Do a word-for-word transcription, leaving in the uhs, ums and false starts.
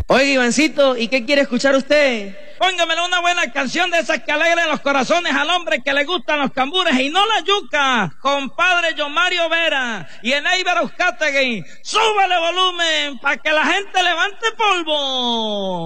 Oiga, Ivancito, ¿y qué quiere escuchar usted? Póngamelo una buena canción de esas que alegren los corazones al hombre que le gustan los cambures y no la yuca. Compadre John Mario Vera y en Eibar Uzcategui. Súbale volumen para que la gente levante polvo.